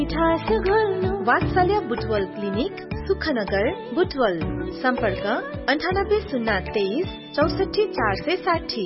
वात्सल्य बुटवल क्लिनिक सुखनगर बुटवल सम्पर्क 9803 64460।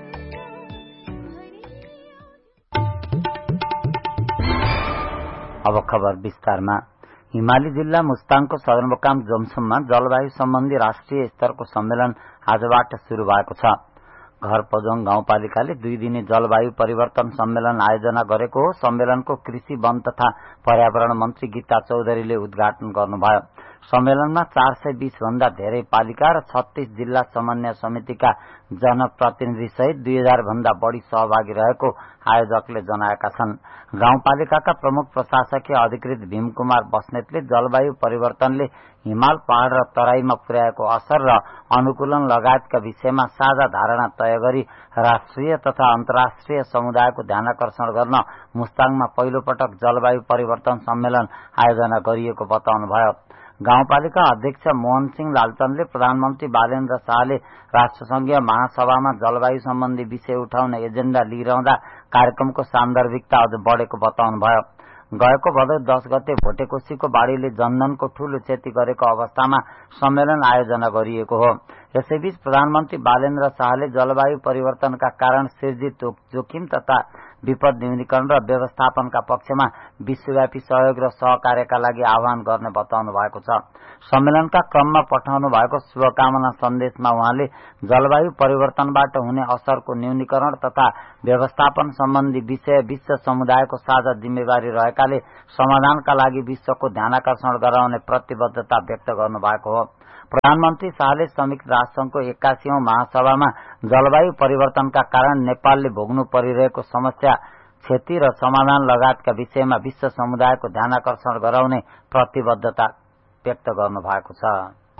अब खबर विस्तारमा। हिमाली जिल्ला मुस्ताङको सदरमुकाम जोमसुममा जलवायु सम्बन्धी राष्ट्रिय स्तरको सम्मेलन आजबाट शुरू भएको छ। घरपजोङ गाउँपालिकाले 2 दिने जलवायु परिवर्तन सम्मेलन आयोजना गरेको हो। सम्मेलनको कृषि वन तथा पर्यावरण मन्त्री गीता चौधरीले उद्घाटन गर्नुभयो। सम्मेलनमा 420 भन्दा धेरै पालिका र 36 जिल्ला समन्वय समितिका जनप्रतिनिधि सहित 2000 भन्दा बढ़ी सहभागी रहेको आयोजकले जनाएका छन्। गाउँपालिकाका प्रमुख प्रशासकीय अधिकृत भीमकुमार बस्नेतले जलवायु परिवर्तनले हिमाल पहाड़ र तराईमा पुर्याएको असर र अनुकूलन लगायतका विषयमा साझा धारणा तय गरी राष्ट्रिय तथा अन्तर्राष्ट्रिय समुदायको ध्यानकर्षण गर्न मुस्ताङमा पहिलो पटक जलवायु परिवर्तन सम्मेलन आयोजना गरिएको बताउनुभयो। गाउँपालिका अध्यक्ष मोहन सिंह लालचन्दले प्रधानमन्त्री बालेन्द्र शाहले राष्ट्रसंघीय महासभामा जलवायु सम्बन्धी विषय उठाउने एजेण्डा लिइरहँदा कार्यक्रमको सान्दर्भिकता अझ बढ़ेको बताउनुभयो। गएको भदौ 10 गते भोटेकोशीको बाढ़ीले जनधनको ठूलो क्षति गरेको अवस्थामा सम्मेलन आयोजना गरिएको हो। यसैबीच प्रधानमन्त्री बालेन्द्र शाहले जलवायु परिवर्तनका कारण सिर्जित जोखिम तथा विपद न्यूनीकरण र व्यवस्थापनका पक्षमा विश्वव्यापी सहयोग र सहकार्यका लागि आह्वान गर्ने बताउनु भएको छ। सम्मेलनका क्रममा पठाउनु भएको शुभकामना सन्देशमा उहाँले जलवायु परिवर्तनबाट हुने असरको न्यूनीकरण तथा व्यवस्थापन सम्बन्धी विषय विश्व समुदायको साझा जिम्मेवारी रहेकाले समाधानका लागि विश्वको ध्यानकर्षण गराउने प्रतिबद्धता व्यक्त गर्नु भएको हो। प्रधानमन्त्री शाहले संयुक्त राष्ट्रसंघको 81औं महासभामा जलवायु परिवर्तनका कारण नेपालले भोग्नु परिरहेको समस्या, क्षति र समाधान लगायतका विषयमा विश्व समुदायको ध्यानकर्षण गराउने प्रतिबद्धता व्यक्त गर्नु भएको छ।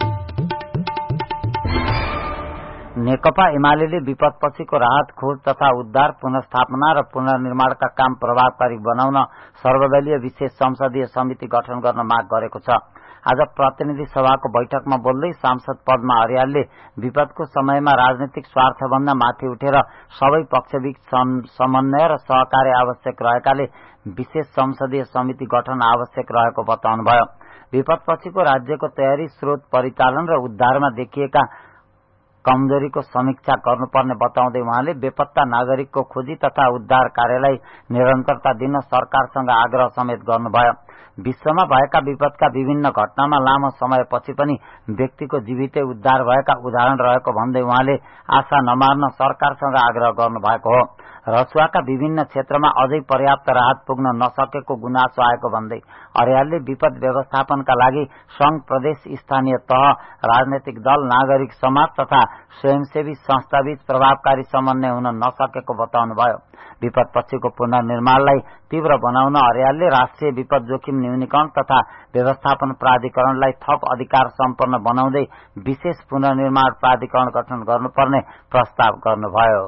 नेकपा एमाले विपदपछिको राहत खोज तथा उद्धार, पुनर्स्थापना र पुनर्निर्माणका काम प्रभावकारी बनाउन सर्वदलीय विशेष संसदीय समिति गठन गर्न माग गरेको छ। आज प्रतिनिधि सभाको बैठकमा बोल्दै सांसद पद्मा अर्यालले विपदको समयमा राजनीतिक स्वार्थभन्दा माथि उठेर सबै पक्षबीच समन्वय र सहकार्य आवश्यक रहेकाले विशेष संसदीय समिति गठन आवश्यक रहेको बताउनुभयो। विपदपछिको राज्यको तयारी, स्रोत परिचालन र उद्धारमा देखिएका कमजोरीको समीक्षा गर्नुपर्ने बताउँदै उहाँले बेपत्ता नागरिकको खोजी तथा उद्धार कार्यलाई निरन्तरता दिन सरकारसँग आग्रह समेत गर्नुभयो। विश्वमा भएका विपदका विभिन्न घटनामा लामो समयपछि पनि व्यक्तिको जीवितै उद्धार भएका उदाहरण रहेको भन्दै उहाँले आशा नमार्न सरकारसँग आग्रह गर्नुभएको हो। रसुवाका विभिन्न क्षेत्रमा अझै पर्याप्त राहत पुग्न नसकेको गुनासो आएको भन्दै अर्यालले विपद व्यवस्थापनका लागि संघ, प्रदेश, स्थानीय तह, राजनैतिक दल, नागरिक समाज तथा स्वयंसेवी संस्थाबीच प्रभावकारी समन्वय हुन नसकेको बताउनुभयो। विपदपछिको पुनर्निर्माणलाई तीव्र बनाउन अर्यालले राष्ट्रिय विपद जोखिम न्यूनीकरण तथा व्यवस्थापन प्राधिकरणलाई थप अधिकार सम्पन्न बनाउँदै विशेष पुनर्निर्माण प्राधिकरण गठन गर्नुपर्ने प्रस्ताव गर्नुभयो।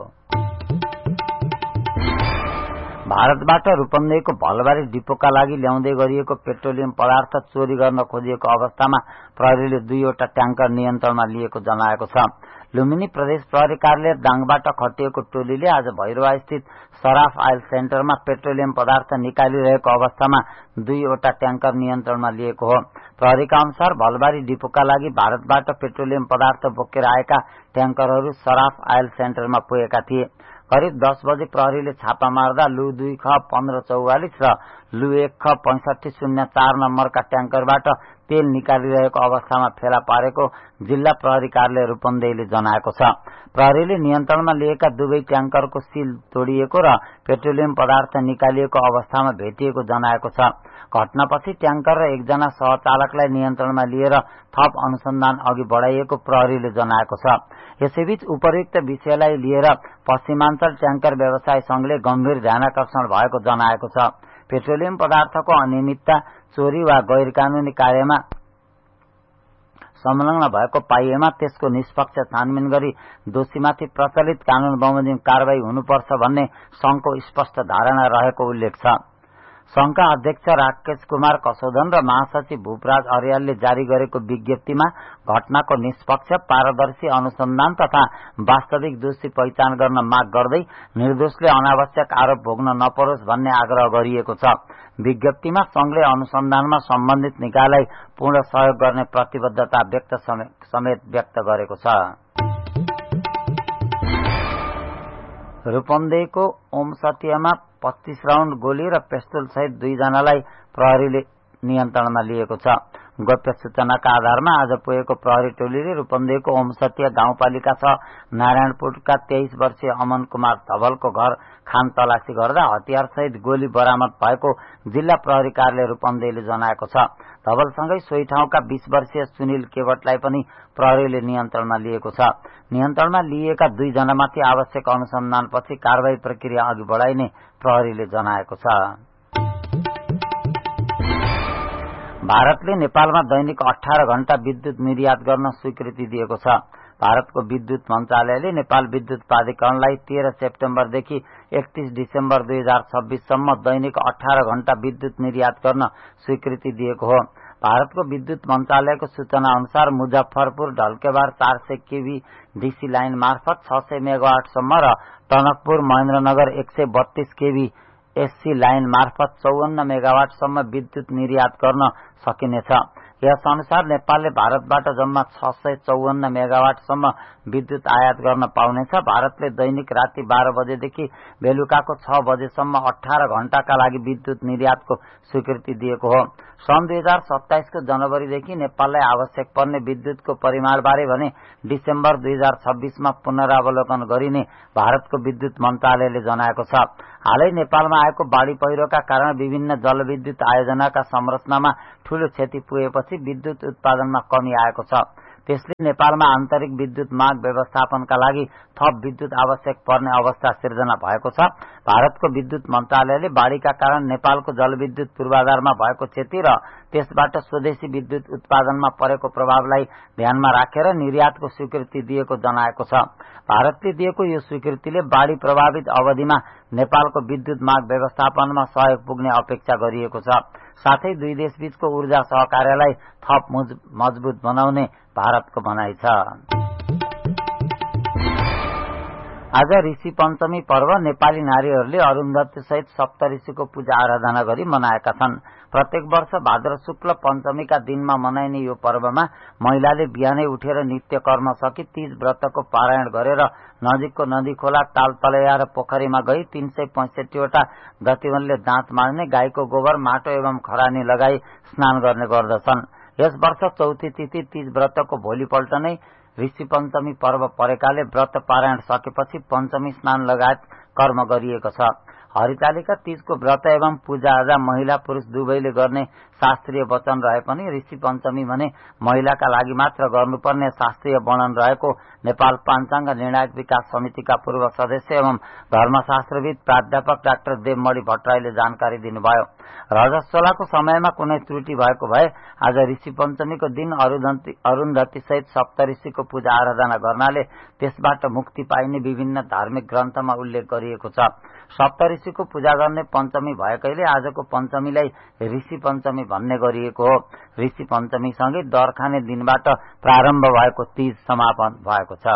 भारतबाट रूपन्देहीको भलबारी डिपोका लागि ल्याउँदै गरिएको पेट्रोलियम पदार्थ चोरी गर्न खोजिएको अवस्थामा प्रहरीले 2वटा ट्याङ्कर नियन्त्रणमा लिएको जनाएको छ। लुम्बिनी प्रदेश प्रहरी कार्यालय दाङबाट खटिएको टोलीले आज भैरवा स्थित सराफ आयल सेन्टरमा पेट्रोलियम पदार्थ निकालिरहेको अवस्थामा 2वटा ट्याङ्कर नियन्त्रणमा लिएको हो। प्रहरीका अनुसार भलबारी डिपोका लागि भारतबाट पेट्रोलियम पदार्थ बोकेर आएका ट्याङ्करहरू सराफ आयल सेन्टरमा पुगेका थिए। करिब 10 बजे प्रहरीले छापा मार्दा लु 2 ख 1544 र लु 1 ख 6504 नम्बरका ट्याङ्करबाट तेल निकालिरहेको अवस्थामा फेला पारेको जिल्ला प्रहरी कार्यालय रूपन्देहीले जनाएको छ। प्रहरीले नियन्त्रणमा लिएका दुवै ट्याङ्करको सील तोडिएको र पेट्रोलियम पदार्थ निकालिएको अवस्थामा भेटिएको जनाएको छ। घटनापछि ट्याङ्कर र एकजना सहचालकलाई नियन्त्रणमा लिएर थप अनुसन्धान अघि बढाइएको प्रहरीले जनाएको छ। यसैबीच उपर्युक्त विषयलाई लिएर पश्चिमाञ्चल ट्याङ्कर व्यवसाय संघले गम्भीर ध्यानकर्षण भएको जनाएको छ। पेट्रोलियम पदार्थको अनियमितता, चोरी वा गैर कानूनी कार्यमा संलग्न भएको पाइएमा त्यसको निष्पक्ष छानबिन गरी दोषीमाथि प्रचलित कानून बमोजिम कारवाही हुनुपर्छ भन्ने संघको स्पष्ट धारणा रहेको उल्लेख छ। संघका अध्यक्ष राकेश कुमार कसोदन र महासचिव भूपराज अर्यालले जारी गरेको विज्ञप्तिमा घटनाको निष्पक्ष पारदर्शी अनुसन्धान तथा वास्तविक दोषी पहिचान गर्न माग गर्दै निर्दोषले अनावश्यक आरोप भोग्न नपरोस् भन्ने आग्रह गरिएको छ। विज्ञप्तिमा संघले अनुसन्धानमा सम्बन्धित निकायलाई पूर्ण सहयोग गर्ने प्रतिबद्धता समेत व्यक्त गरेको छ। रूपन्देहीको ओमसतियामा 25 राउण्ड गोली र पिस्तोल सहित 2 जनालाई प्रहरीले नियन्त्रणमा लिएको छ। गोप्य सूचनाका आधारमा आज पुगेको प्रहरी टोलीले रूपन्देहीको ओमसतिया गाउँपालिका 6 नारायणपुरका 23 वर्षीय अमन कुमार धवलको घर खान तलासी गर्दा हतियार सहित गोली बरामद भएको जिल्ला प्रहरी कार्यालय रूपन्देहीले जनाएको छ। धवलसँगै सोही ठाउँका 20 वर्षीय सुनिल केवटलाई पनि प्रहरीले नियन्त्रणमा लिएको छ। नियन्त्रणमा लिएका 2 जनामाथि आवश्यक अनुसन्धानपछि कारबाही प्रक्रिया अघि बढाइने प्रहरीले जनाएको छ। भारतले नेपालमा दैनिक 18 घण्टा विद्युत निर्यात गर्न स्वीकृति दिएको छ। भारतको विद्युत मन्त्रालयले नेपाल विद्युत प्राधिकरणलाई 13 सेप्टेम्बरदेखि 31 डिसेम्बर 2026 सम्म दैनिक 18 घण्टा विद्युत निर्यात गर्न स्वीकृति दिएको हो। भारतको विद्युत मन्त्रालयको सूचना अनुसार मुजफ्फरपुर ढल्केबार 400 केभी डीसी लाइन मार्फत 600 मेगावाट सम्म र टनकपुर महेन्द्रनगर 132 केभी एससी लाइन मार्फत 54 मेगावाट सम्म विद्युत निर्यात गर्न सकिनेछ। यस अनुसार नेपालले भारतबाट जम्मा 654 मेगावाट सम्म विद्युत आयात गर्न पाउनेछ। भारतले दैनिक राति 12 बजेदेखि बेलुकाको 6 बजेसम्म 18 घण्टाका लागि विद्युत निर्यातको स्वीकृति दिएको हो। सन् 2027 को जनवरीदेखि नेपाललाई आवश्यक पर्ने विद्युतको परिमाणबारे भने डिसेम्बर 2026 मा पुनरावलोकन गरिने भारतको विद्युत मन्त्रालयले जनाएको छ। हालै नेपालमा आएको बाढ़ी पहिरोका कारण विभिन्न जलविद्युत आयोजनाका संरचनामा ठूलो क्षति पुगेपछि विद्युत उत्पादनमा कमी आएको छ। त्यसले नेपालमा आन्तरिक विद्युत माग व्यवस्थापनका लागि थप विद्युत आवश्यक पर्ने अवस्था सिर्जना भएको छ। भारतको विद्युत मन्त्रालयले बाढ़ीका कारण नेपालको जलविद्युत पूर्वाधारमा भएको क्षति र त्यसबाट स्वदेशी विद्युत उत्पादनमा परेको प्रभावलाई ध्यानमा राखेर निर्यातको स्वीकृति दिएको जनाएको छ। भारतले दिएको यो स्वीकृतिले बाढ़ी प्रभावित अवधिमा नेपालको विद्युत माग व्यवस्थापनमा सहयोग पुग्ने अपेक्षा गरिएको छ। साथै दुई देशबीचको ऊर्जा सहकार्यलाई थप मजबुत बनाउने भारतको भनाइ छ। आज ऋषि पञ्चमी पर्व नेपाली नारीहरूले अरुन्धती सहित सप्तऋषिको पूजा आराधना गरी मनाएका छन्। प्रत्येक वर्ष भाद्र शुक्ल पञ्चमीका दिनमा मनाइने यो पर्वमा महिलाले बिहानै उठेर नित्य कर्म सकी तीज व्रतको पारायण गरेर नजिकको नदी खोला ताल तलैया र पोखरीमा गई 365 वटा दतिवनले दाँत मार्ने गाईको गोबर माटो एवं खरानी लगाई स्नान गर्ने गर्दछन्। यस वर्ष चौथी तिथि तीज व्रतको भोलिपल्ट नै ऋषि पञ्चमी पर्व परेकाले व्रत पारायण सकेपछि पञ्चमी स्नान लगायत कर्म गरिएको छ। हरितालिका तीजको व्रत एवं पूजा आजा महिला पुरुष दुवैले गर्ने शास्त्रीय वचन रहे पनि ऋषि पञ्चमी भने महिलाका लागि मात्र गर्नुपर्ने शास्त्रीय वर्णन रहेको नेपाल पाञ्चाङ्ग निर्णायक विकास समितिका पूर्व सदस्य एवं धर्मशास्त्रविद प्राध्यापक डाक्टर देवमणि भट्टराईले जानकारी दिनुभयो। रजस्वलाको समयमा कुनै त्रुटि भएको भए आज ऋषि पञ्चमीको दिन अरुन्धती सहित सप्तऋषिको पूजा आराधना गर्नाले त्यसबाट मुक्ति पाइने विभिन्न धार्मिक ग्रन्थमा उल्लेख गरिएको छ। सप्तऋषिको पूजा गर्ने पञ्चमी भएकैले आजको पञ्चमीलाई ऋषि पञ्चमी भन्ने गरिएको हो। ऋषि पञ्चमी सँगै दर खाने दिनबाट प्रारम्भ भएको तीज समापन भएको छ।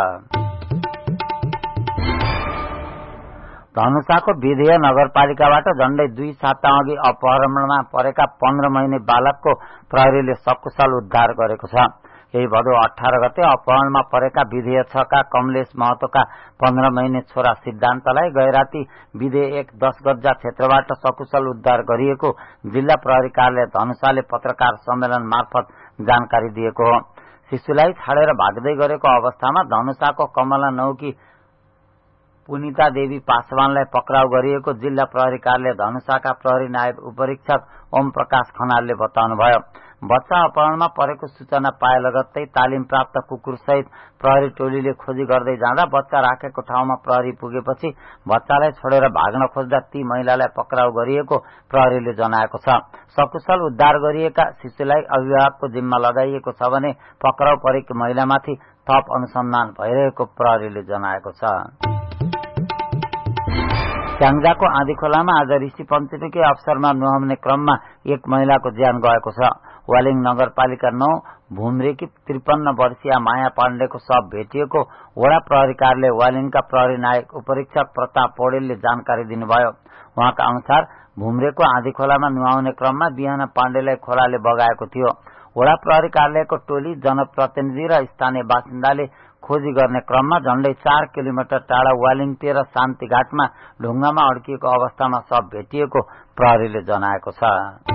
धनुषाको विधेय नगरपालिकाबाट झण्डै 2 साता अघि अपहरणमा परेका 15 महिने बालकको प्रहरीले सकुशल उद्धार गरेको छ। यही भदौ 18 गते अपहरणमा परेका विधेय 6 का कमलेश महतोका 15 महिने छोरा सिद्धान्तलाई गैराती विधेय 1 10 गज्जा क्षेत्रबाट सकुशल उद्धार गरिएको जिल्ला प्रहरी कार्यालय धनुषाले पत्रकार सम्मेलन मार्फत जानकारी दिएको हो। शिशुलाई छाडेर भाग्दै गरेको अवस्थामा धनुषाको कमला नौकी पुनिता देवी पासवानलाई पक्राउ गरिएको जिल्ला प्रहरी कार्यालय धनुषाका प्रहरी नायब उपरीक्षक ओम प्रकाश खनालले बताउनुभयो। बच्चा अपहरणमा परेको सूचना पाए लगत्तै तालिम प्राप्त कुकुर सहित प्रहरी टोलीले खोजी गर्दै जाँदा बच्चा राखेको ठाउँमा प्रहरी पुगेपछि बच्चालाई छोडेर भाग्न खोज्दा ती महिलालाई पक्राउ गरिएको प्रहरीले जनाएको छ। सकुशल उद्धार गरिएका शिशुलाई अभिभावकको जिम्मा लगाइएको छ भने पक्राउ परेकी महिलामाथि थप अनुसन्धान भइरहेको प्रहरीले जनाएको छ। स्याङ्जाको आँधी खोलामा आज ऋषि पञ्चमीकै अवसरमा नुहाउने क्रममा एक महिलाको ज्यान गएको छ। वालिङ नगरपालिका 9 भुम्रेकी 53 वर्षीय माया पाण्डेको शव भेटिएको वडा प्रहरी कार्यालय वालिङका प्रहरी नायक उपरीक्षक प्रताप पौडेलले जानकारी दिनुभयो। उहाँका अनुसार भुम्रेको आँधी खोलामा नुहाउने क्रममा बिहान पाण्डेलाई खोलाले बगाएको थियो। वडा प्रहरी कार्यालयको टोली, जनप्रतिनिधि र स्थानीय बासिन्दाले खोजी गर्ने क्रममा झण्डै 4 किलोमिटर टाढा वालिङ 13 शान्तिघाटमा ढुङ्गामा अड्किएको अवस्थामा शव भेटिएको प्रहरीले जनाएको छ।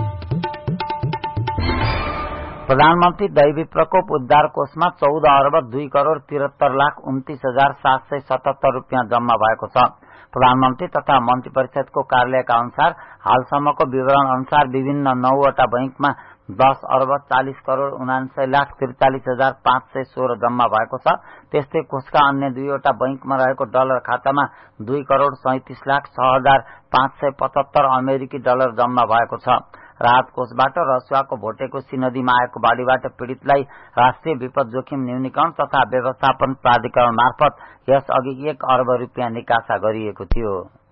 प्रधानमन्त्री दैवी प्रकोप उद्धार कोषमा 14 अर्ब 2 करोड़ 73 लाख 29,777 रुपियाँ जम्मा भएको छ। प्रधानमन्त्री तथा मन्त्री परिषदको कार्यालयका अनुसार हालसम्मको विवरण अनुसार विभिन्न 9वटा बैंकमा 10 अर्ब 40 करोड़ 79 लाख 43,516 जम्मा भएको छ। त्यस्तै कोषका अन्य 2वटा बैंकमा रहेको डलर खातामा 2 करोड़ 37 लाख 6,575 अमेरिकी डलर जम्मा भएको छ। राहत कोषबाट रसुवाको भोटेकोशी नदीमा आएको बाढ़ीबाट पीड़ितलाई राष्ट्रिय विपद जोखिम न्यूनीकरण तथा व्यवस्थापन प्राधिकरण मार्फत यसअघि 1 अर्ब रुपियाँ निकासा गरिएको थियो।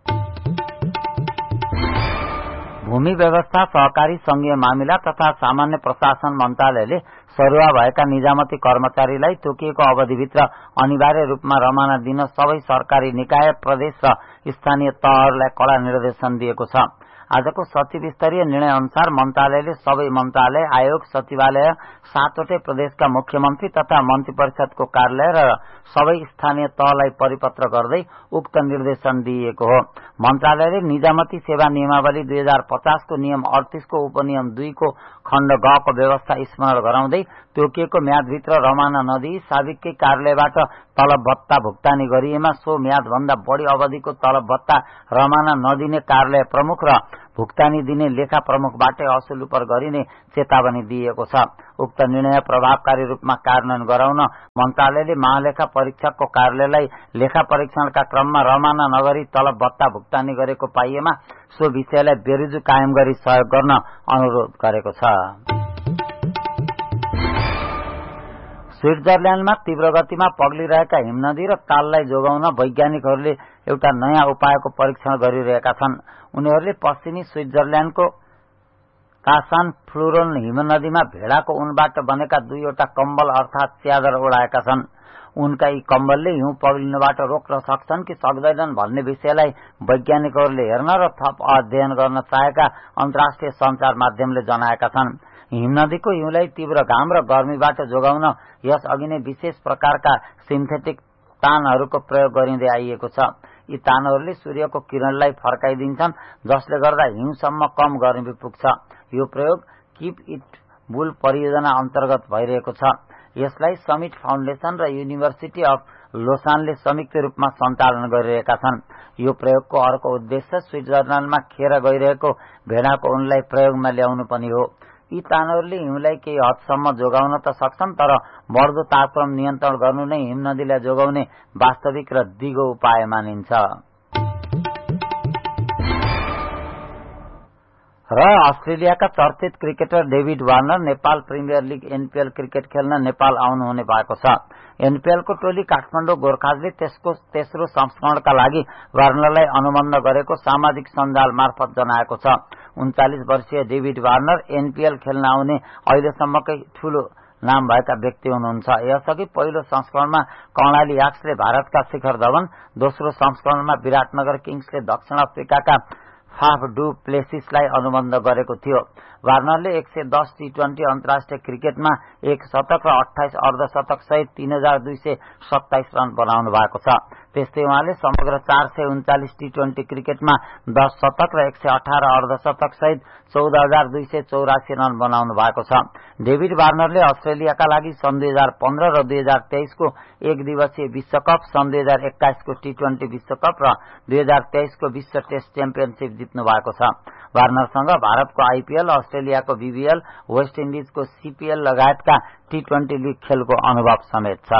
भूमि व्यवस्था, सहकारी संघीय मामिला तथा सामान्य प्रशासन मन्त्रालयले सरुवा भएका निजामती कर्मचारीलाई तोकिएको अवधिभित्र अनिवार्य रूपमा रमाना दिन सबै सरकारी निकाय, प्रदेश र स्थानीय तहहरूलाई कड़ा निर्देशन दिएको छ। आजको सचिव स्तरीय निर्णय अनुसार मन्त्रालयले सबै मन्त्रालय, आयोग, सचिवालय, 7वटै प्रदेशका मुख्यमन्त्री तथा मन्त्री परिषदको कार्यालय र सबै स्थानीय तहलाई परिपत्र गर्दै उक्त निर्देशन दिएको हो। मन्त्रालयले निजामती सेवा नियमावली 2050 को नियम 38 को उपनियम 2 को खण्ड ग को व्यवस्था स्मरण गराउँदै तोकिएको म्यादभित्र रमाना नदिई साबिककै कार्यालयबाट तलब भत्ता भुक्तानी गरिएमा सो म्यादभन्दा बढ़ी अवधिको तलब भत्ता रमाना नदिने कार्यालय प्रमुख र भुक्तानी दिने लेखा प्रमुखबाटै असुल उपर गरिने चेतावनी दिएको छ। उक्त निर्णय प्रभावकारी रूपमा कार्यान्वयन गराउन मन्त्रालयले महालेखा परीक्षकको कार्यालयलाई लेखा परीक्षणका क्रममा रमाना नगरी तलब भत्ता भुक्तानी गरेको पाइएमा सो विषयलाई बेरुजु कायम गरी सहयोग गर्न अनुरोध गरेको छ। स्विट्जरल्याण्डमा तीव्र गतिमा पग्लिरहेका हिमनदी र ताललाई जोगाउन वैज्ञानिकहरूले एउटा नयाँ उपायको परीक्षण गरिरहेका छन्। उनीहरूले पश्चिमी स्विट्जरल्याण्डको कासान फ्लुरोन हिमनदीमा भेड़ाको ऊनबाट बनेका 2वटा कम्बल अर्थात च्यादर ओढाएका छन्। उनका यी कम्बलले हिउँ पग्लिनबाट रोक्न सक्छन् कि सक्दैनन् भन्ने विषयलाई वैज्ञानिकहरूले हेर्न र थप अध्ययन गर्न चाहेका अन्तर्राष्ट्रिय सञ्चार माध्यमले जनाएका छन्। हिमनदीको हिउँलाई तीव्र घाम र गर्मीबाट जोगाउन यसअघि नै विशेष प्रकारका सिन्थेटिक तानहरूको प्रयोग गरिँदै आइएको छ। यी तानहरूले सूर्यको किरणलाई फर्काइदिन्छन्, जसले गर्दा हिउँसम्म कम गर्मी पुग्छ। यो प्रयोग कीप इट बुल परियोजना अन्तर्गत भइरहेको छ। यसलाई समिट फाउन्डेशन र युनिभर्सिटी अफ लोसानले संयुक्त रूपमा सञ्चालन गरिरहेका छन्। यो प्रयोगको अर्को उद्देश्य स्विट्जरल्याण्डमा खेर गइरहेको भेडाको ऊनलाई प्रयोगमा ल्याउनु पनि हो। यी तानहरूले हिउँलाई केही हदसम्म जोगाउन त सक्छन्, तर बढ्दो तापक्रम नियन्त्रण गर्नु नै हिमनदीलाई जोगाउने वास्तविक र दिगो उपाय मानिन्छ। र अस्ट्रेलियाका चर्चित cricketer David Warner Nepal premier league NPL cricket खेल्न नेपाल आउनुहुने भएको छ। एनपीएलको टोली काठमाडौँ गोर्खाजले त्यसको तेस्रो संस्करणका लागि वार्नरलाई अनुबन्ध गरेको सामाजिक सञ्जाल मार्फत जनाएको छ। 39 वर्षीय डेभिड वार्नर एनपीएल खेल्न आउने अहिलेसम्मकै ठूलो नाम भएका व्यक्ति हुनुहुन्छ। यसअघि पहिलो संस्करणमा कर्णाली याक्सले भारतका शिखर धवन, दोस्रो संस्करणमा विराटनगर किङ्सले दक्षिण अफ्रिकाका फाफ डु प्लेसिसलाई अनुबन्ध गरेको थियो। वार्नरले 110 टी20 अन्तर्राष्ट्रिय क्रिकेटमा 1 शतक र 28 अर्धशतक सहित 3227 रन बनाउनु भएको छ। त्यस्तै उहाँले समग्र 439 टी20 क्रिकेटमा 10 शतक र 118 अर्धशतक सहित 14284 रन बनाउनु भएको छ। डेभिड वार्नरले अस्ट्रेलियाका लागि सन् 2015 र 2023 को एक दिवसीय विश्वकप, सन् 2021 को टी20 विश्वकप र 2023 को विश्व टेस्ट च्याम्पियनशिप जित्नु भएको छ। वार्नरसँग भारतको आईपीएल, अस्ट्रेलियाको बीबीएल, वेस्ट इन्डिजको सीपीएल लगायतका टी20 लीग खेलको अनुभव समेत छ।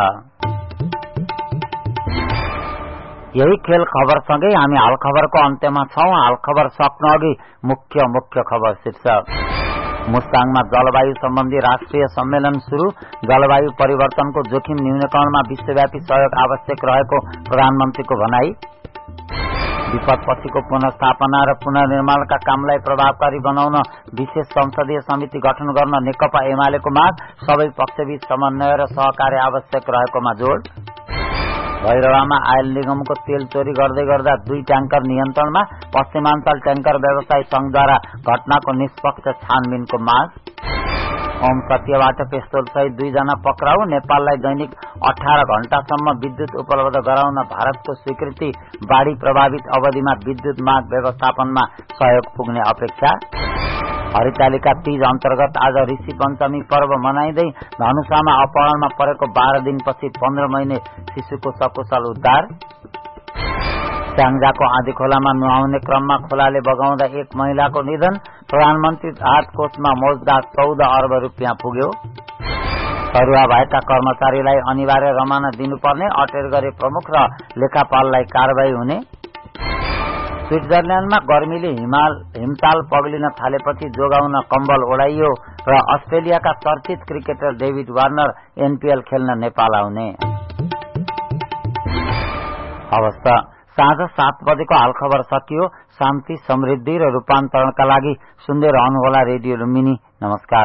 यही खेल खबरसँगै हामी हाल खबरको अन्त्यमा छौं। हाल खबर सक्नु अघि मुख्य खबर शीर्षक। मुस्ताङमा जलवायु सम्बन्धी राष्ट्रिय सम्मेलन शुरू, जलवायु परिवर्तनको जोखिम न्यूनीकरणमा विश्वव्यापी सहयोग आवश्यक रहेको प्रधानमन्त्रीको भनाई। विपदपछिको पुनर्स्थापना र पुनर्निर्माणका कामलाई प्रभावकारी बनाउन विशेष संसदीय समिति गठन गर्न नेकपा एमालेको माग, सबै पक्षबीच समन्वय र सहकार्य आवश्यक रहेकोमा जोड। भैरवामा आयल निगमको तेल चोरी गर्दै गर्दा 2 ट्याङ्कर नियन्त्रणमा, पश्चिमाञ्चल ट्याङ्कर व्यवसायी संघद्वारा घटनाको निष्पक्ष छानबिनको माग। ओम सत्यबाट पेस्तोल सहित 2 जना पक्राउ, नेपाललाई दैनिक 18 घण्टासम्म विद्युत उपलब्ध गराउन भारतको स्वीकृति, बाढ़ी प्रभावित अवधिमा विद्युत माग व्यवस्थापनमा सहयोग पुग्ने अपेक्षा। हरितालिका तीज अन्तर्गत आज ऋषि पञ्चमी पर्व मनाइँदै धनुषामा अपहरणमा परेको 12 दिनपछि 15 महिने शिशुको सकुशल उद्धार। स्याङ्जाको आँधीखोलामा नुहाउने क्रममा खोलाले बगाउँदा 1 महिलाको निधन, प्रधानमन्त्री राहत कोषमा मौजदार 14 अर्ब रुपियाँ पुग्यो। सरुवा भएका कर्मचारीलाई अनिवार्य रमाना दिनुपर्ने, अटेर गरे प्रमुख र लेखापाललाई कारबाही हुने। स्विट्जरल्याण्डमा गर्मीले हिमताल पग्लिन थालेपछि जोगाउन कम्बल ओढाइयो र अस्ट्रेलियाका चर्चित क्रिकेटर डेभिड वार्नर एनपीएल खेल्न नेपाल आउने। अवस्था साँझ 7 बजेको हाल खबर सकियो। शान्ति, समृद्धि र रूपान्तरणका लागि सुन्दै रहनुहोला रेडियो लुम्बिनी। नमस्कार।